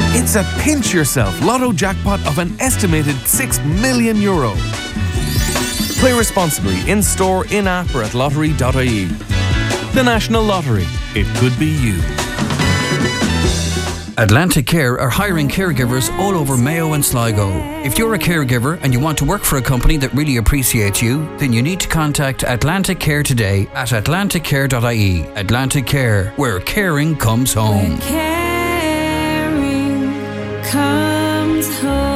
It's a pinch yourself lotto jackpot of an estimated €6 million. Play responsibly in store, in-app or at lottery.ie. The National Lottery. It could be you. Atlantic Care are hiring caregivers all over Mayo and Sligo. If you're a caregiver and you want to work for a company that really appreciates you, then you need to contact Atlantic Care today at atlanticcare.ie. Atlantic Care, where caring comes home. Where caring comes home.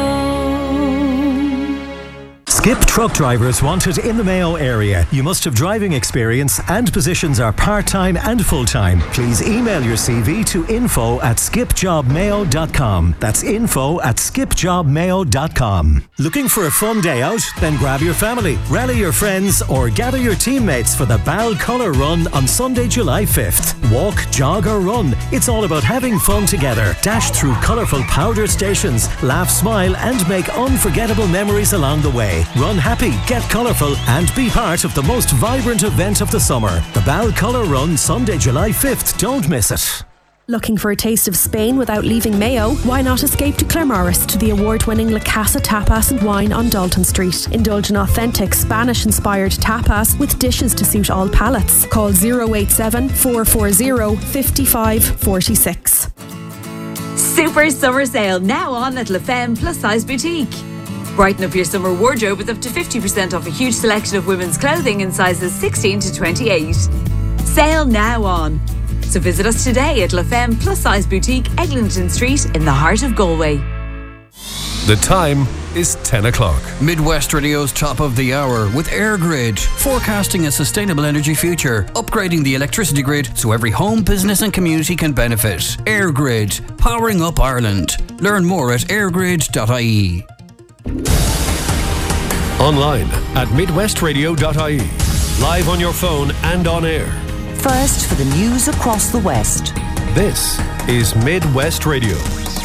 Skip truck drivers wanted in the Mayo area. You must have driving experience and positions are part-time and full-time. Please email your CV to info@skipjobmayo.com. That's info@skipjobmayo.com. Looking for a fun day out? Then grab your family, rally your friends or gather your teammates for the Bal Colour Run on Sunday, July 5th. Walk, jog or run. It's all about having fun together. Dash through colourful powder stations, laugh, smile and make unforgettable memories along the way. Run happy, get colourful and be part of the most vibrant event of the summer. The Bal Colour Run, Sunday, July 5th. Don't miss it. Looking for a taste of Spain without leaving Mayo? Why not escape to Claremorris to the award-winning La Casa Tapas and Wine on Dalton Street. Indulge in authentic Spanish-inspired tapas with dishes to suit all palates. Call 087 440 5546. Super summer sale now on at La Femme Plus Size Boutique. Brighten up your summer wardrobe with up to 50% off a huge selection of women's clothing in sizes 16 to 28. Sale now on. So visit us today at La Femme Plus Size Boutique, Eglinton Street in the heart of Galway. The time is 10 o'clock. Midwest Radio's top of the hour with EirGrid, forecasting a sustainable energy future, upgrading the electricity grid so every home, business and community can benefit. EirGrid, powering up Ireland. Learn more at airgrid.ie. Online at midwestradio.ie. Live on your phone and on air. First for the news across the West. This is Midwest Radio.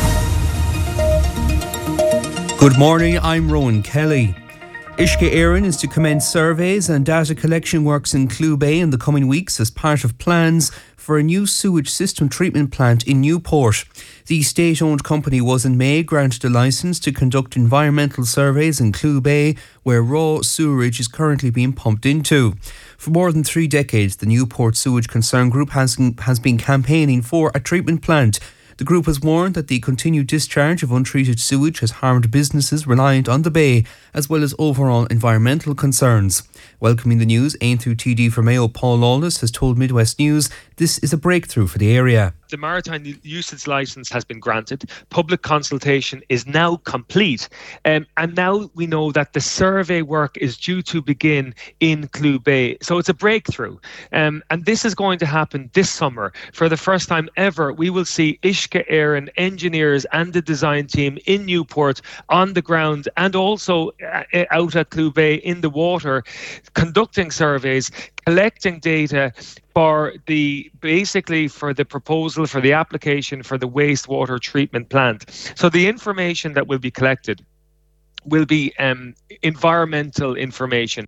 Good morning, I'm Rowan Kelly. Uisce Éireann is to commence surveys and data collection works in Clúibé in the coming weeks as part of plans for a new sewage system treatment plant in Newport. The state-owned company was in May granted a licence to conduct environmental surveys in Clúibé, where raw sewerage is currently being pumped into. For more than 3 decades, the Newport Sewage Concern Group has been campaigning for a treatment plant. The group has warned that the continued discharge of untreated sewage has harmed businesses reliant on the bay, as well as overall environmental concerns. Welcoming the news, Aontú TD for Mayo Paul Lawless has told Midwest News this is a breakthrough for the area. The maritime usage licence has been granted. Public consultation is now complete. And now we know that the survey work is due to begin in Clúibé. So it's a breakthrough. And this is going to happen this summer. For the first time ever, we will see Uisce Éireann engineers and the design team in Newport on the ground and also out at Clúibé in the water, conducting surveys, collecting data for the proposal, for the application for the wastewater treatment plant. So the information that will be collected will be environmental information.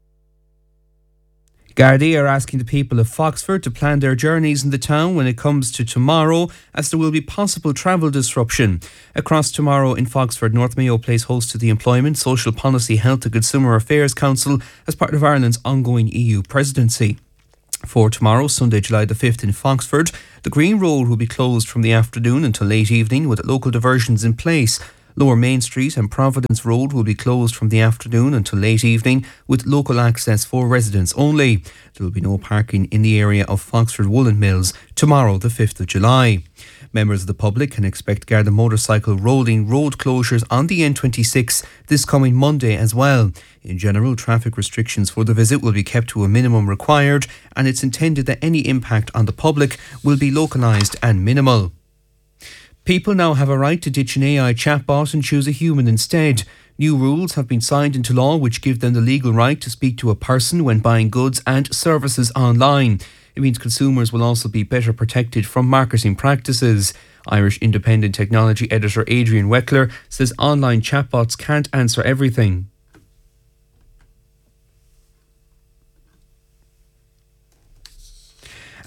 Gardaí are asking the people of Foxford to plan their journeys in the town when it comes to tomorrow, as there will be possible travel disruption. Across tomorrow in Foxford, North Mayo plays host to the Employment, Social Policy, Health and Consumer Affairs Council as part of Ireland's ongoing EU presidency. For tomorrow, Sunday, July the 5th in Foxford, the Green Road will be closed from the afternoon until late evening with local diversions in place. Lower Main Street and Providence Road will be closed from the afternoon until late evening with local access for residents only. There will be no parking in the area of Foxford Woolen Mills tomorrow, the 5th of July. Members of the public can expect Garda motorcycle rolling road closures on the N26 this coming Monday as well. In general, traffic restrictions for the visit will be kept to a minimum required, and it's intended that any impact on the public will be localised and minimal. People now have a right to ditch an AI chatbot and choose a human instead. New rules have been signed into law which give them the legal right to speak to a person when buying goods and services online. It means consumers will also be better protected from marketing practices. Irish independent technology editor Adrian Weckler says online chatbots can't answer everything.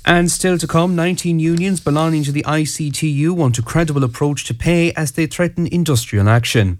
And still to come, 19 unions belonging to the ICTU want a credible approach to pay as they threaten industrial action.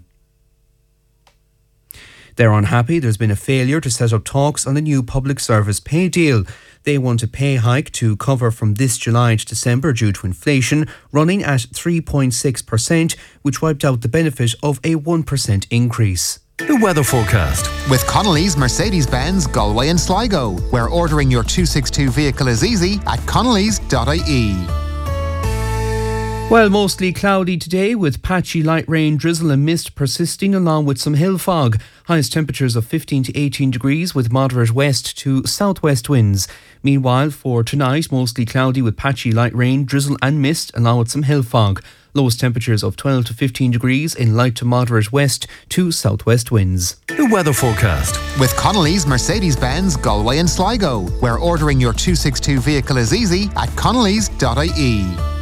They're unhappy there's been a failure to set up talks on a new public service pay deal. They want a pay hike to cover from this July to December due to inflation, running at 3.6%, which wiped out the benefit of a 1% increase. The weather forecast. With Connolly's Mercedes-Benz Galway and Sligo, where ordering your 262 vehicle is easy at connellys.ie. Well, mostly cloudy today with patchy light rain, drizzle and mist persisting along with some hill fog. Highest temperatures of 15 to 18 degrees with moderate west to southwest winds. Meanwhile, for tonight, mostly cloudy with patchy light rain, drizzle and mist along with some hill fog. Lowest temperatures of 12 to 15 degrees in light to moderate west to southwest winds. The weather forecast. With Connolly's Mercedes-Benz Galway and Sligo, where ordering your 262 vehicle is easy at connellys.ie.